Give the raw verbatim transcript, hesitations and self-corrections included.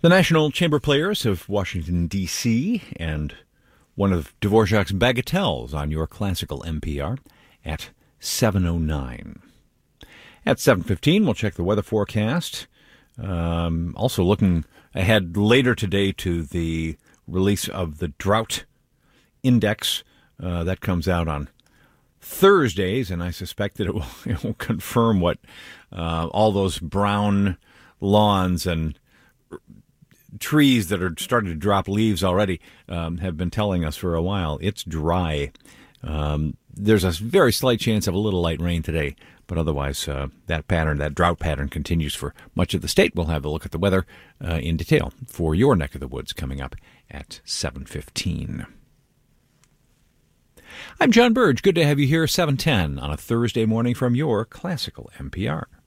The National Chamber Players of Washington, D C, and one of Dvorak's bagatelles on your classical N P R at seven oh nine. At seven fifteen, we'll check the weather forecast. Um, also looking ahead later today to the release of the drought index. Uh, that comes out on Thursdays, and I suspect that it will, it will confirm what uh, all those brown lawns and trees that are starting to drop leaves already um, have been telling us for a while. It's dry. Um, there's a very slight chance of a little light rain today, but otherwise uh, that pattern, that drought pattern continues for much of the state. We'll have a look at the weather uh, in detail for your neck of the woods coming up at seven fifteen. I'm John Burge. Good to have you here, seven ten on a Thursday morning from your classical N P R.